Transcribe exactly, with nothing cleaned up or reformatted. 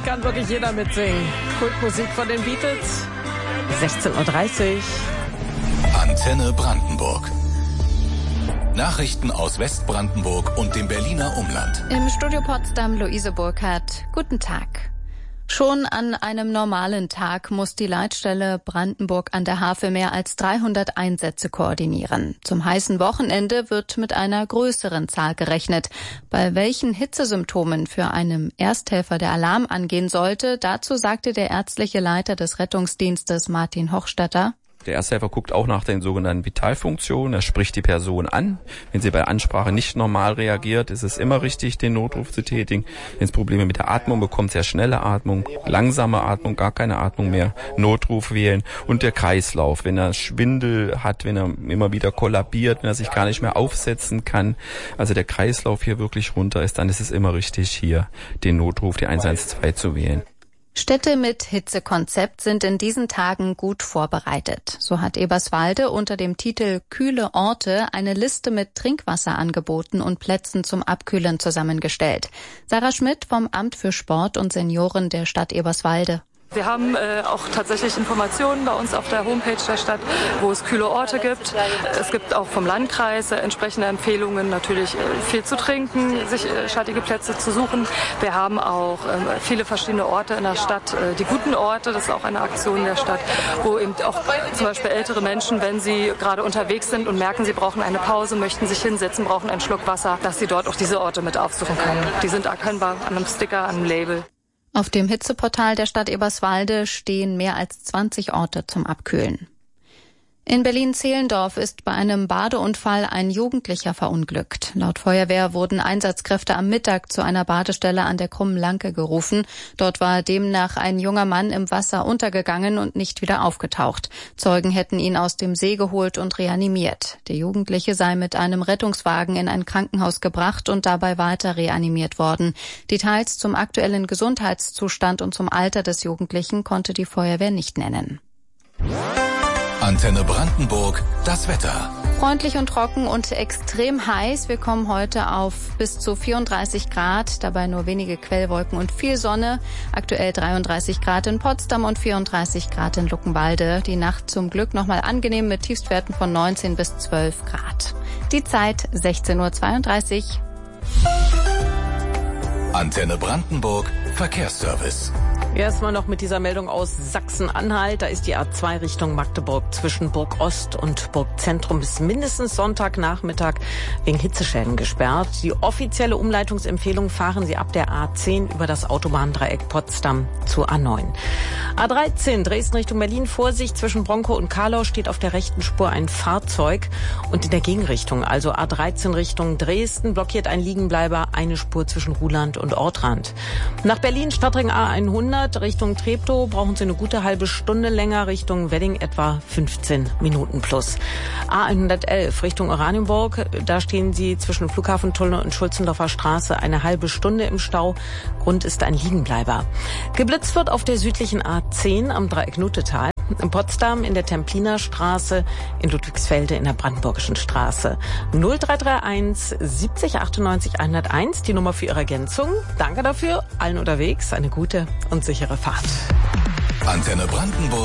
kann wirklich jeder mitsingen. Kultmusik von den Beatles. sechzehn Uhr dreißig. Antenne Brandenburg. Nachrichten aus Westbrandenburg und dem Berliner Umland. Im Studio Potsdam Luise Burkhardt. Guten Tag. Schon an einem normalen Tag muss die Leitstelle Brandenburg an der Havel mehr als dreihundert Einsätze koordinieren. Zum heißen Wochenende wird mit einer größeren Zahl gerechnet. Bei welchen Hitzesymptomen für einen Ersthelfer der Alarm angehen sollte, dazu sagte der ärztliche Leiter des Rettungsdienstes Martin Hochstatter: Der Ersthelfer guckt auch nach den sogenannten Vitalfunktionen. Er spricht die Person an. Wenn sie bei Ansprache nicht normal reagiert, ist es immer richtig, den Notruf zu tätigen. Wenn es Probleme mit der Atmung bekommt, sehr schnelle Atmung, langsame Atmung, gar keine Atmung mehr, Notruf wählen. Und der Kreislauf, wenn er Schwindel hat, wenn er immer wieder kollabiert, wenn er sich gar nicht mehr aufsetzen kann, also der Kreislauf hier wirklich runter ist, dann ist es immer richtig, hier den Notruf, die eins eins zwei zu wählen. Städte mit Hitzekonzept sind in diesen Tagen gut vorbereitet. So hat Eberswalde unter dem Titel Kühle Orte eine Liste mit Trinkwasserangeboten und Plätzen zum Abkühlen zusammengestellt. Sarah Schmidt vom Amt für Sport und Senioren der Stadt Eberswalde. Wir haben äh, auch tatsächlich Informationen bei uns auf der Homepage der Stadt, wo es kühle Orte gibt. Es gibt auch vom Landkreis äh, entsprechende Empfehlungen, natürlich äh, viel zu trinken, sich äh, schattige Plätze zu suchen. Wir haben auch äh, viele verschiedene Orte in der Stadt, äh, die guten Orte, das ist auch eine Aktion der Stadt, wo eben auch zum Beispiel ältere Menschen, wenn sie gerade unterwegs sind und merken, sie brauchen eine Pause, möchten sich hinsetzen, brauchen einen Schluck Wasser, dass sie dort auch diese Orte mit aufsuchen können. Die sind erkennbar an einem Sticker, an einem Label. Auf dem Hitzeportal der Stadt Eberswalde stehen mehr als zwanzig Orte zum Abkühlen. In Berlin-Zehlendorf ist bei einem Badeunfall ein Jugendlicher verunglückt. Laut Feuerwehr wurden Einsatzkräfte am Mittag zu einer Badestelle an der Krummen Lanke gerufen. Dort war demnach ein junger Mann im Wasser untergegangen und nicht wieder aufgetaucht. Zeugen hätten ihn aus dem See geholt und reanimiert. Der Jugendliche sei mit einem Rettungswagen in ein Krankenhaus gebracht und dabei weiter reanimiert worden. Details zum aktuellen Gesundheitszustand und zum Alter des Jugendlichen konnte die Feuerwehr nicht nennen. Antenne Brandenburg, das Wetter. Freundlich und trocken und extrem heiß. Wir kommen heute auf bis zu vierunddreißig Grad, dabei nur wenige Quellwolken und viel Sonne. Aktuell dreiunddreißig Grad in Potsdam und vierunddreißig Grad in Luckenwalde. Die Nacht zum Glück nochmal angenehm mit Tiefstwerten von neunzehn bis zwölf Grad. Die Zeit sechzehn Uhr zweiunddreißig. Antenne Brandenburg, Verkehrsservice. Erstmal noch mit dieser Meldung aus Sachsen-Anhalt. Da ist die A zwei Richtung Magdeburg zwischen Burg Ost und Burg Zentrum bis mindestens Sonntagnachmittag wegen Hitzeschäden gesperrt. Die offizielle Umleitungsempfehlung: fahren Sie ab der A zehn über das Autobahndreieck Potsdam zur A neun. A dreizehn Dresden Richtung Berlin. Vorsicht, zwischen Bronkow und Karlau steht auf der rechten Spur ein Fahrzeug. Und in der Gegenrichtung, also A dreizehn Richtung Dresden, blockiert ein Liegenbleiber eine Spur zwischen Ruhland und Ortrand. Nach Berlin Stadtring A hundert Richtung Treptow brauchen Sie eine gute halbe Stunde länger, Richtung Wedding etwa fünfzehn Minuten plus. A hundertelf Richtung Oranienburg, da stehen Sie zwischen Flughafentunnel und Schulzendorfer Straße eine halbe Stunde im Stau. Grund ist ein Liegenbleiber. Geblitzt wird auf der südlichen A zehn am Dreieck Nutetal. In Potsdam in der Templiner Straße, in Ludwigsfelde in der Brandenburgischen Straße. null drei drei eins siebzig achtundneunzig hunderteins, die Nummer für Ihre Ergänzung. Danke dafür, allen unterwegs eine gute und sichere Fahrt. Antenne Brandenburg.